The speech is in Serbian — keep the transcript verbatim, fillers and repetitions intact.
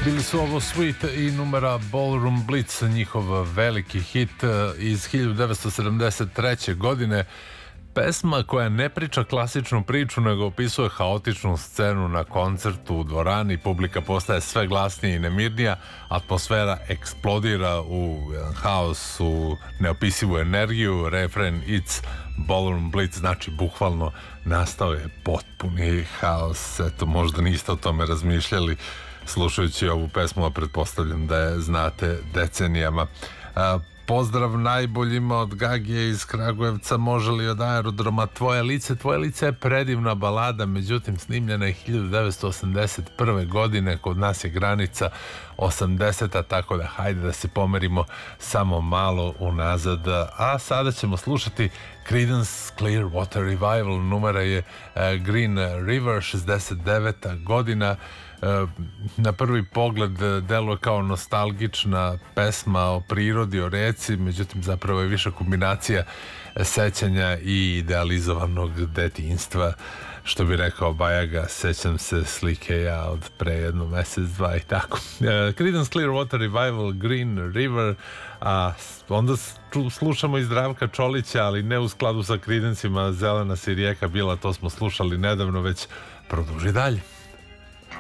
Bili su ovo Sweet i numera Ballroom Blitz, njihov veliki hit iz hiljadu devetsto sedamdeset treće. godine. Pesma koja ne priča klasičnu priču, nego opisuje haotičnu scenu na koncertu u dvorani. Publika postaje sve glasnija i nemirnija, atmosfera eksplodira u haos, u neopisivu energiju. Refren It's Ballroom Blitz znači bukvalno nastao je potpuni haos. Eto, možda niste o tome razmišljali slušajući ovu pesmu, a pretpostavljam da je znate decenijama. A, pozdrav najboljima od Gagije iz Kragujevca. Može li od aerodroma Tvoje lice? Tvoje lice je predivna balada, međutim snimljena je hiljadu devetsto osamdeset prve. godine. Kod nas je granica osamdeseta, tako da hajde da se pomerimo samo malo unazad. A sada ćemo slušati Creedence Clearwater Revival. Numera je Green River, šezdeset deveta. godina. Na prvi pogled deluje kao nostalgična pesma o prirodi, o reci, međutim zapravo je više kombinacija sećanja i idealizovanog detinjstva. Što bi rekao Bajaga, sećam se slike ja od pre jedno mesec, dva i tako. Creedence Clearwater Revival, Green River, a onda slušamo i Zdravka Čolića, ali ne u skladu sa Creedencima. Zelena si rijeka bila, to smo slušali nedavno, već produži dalje.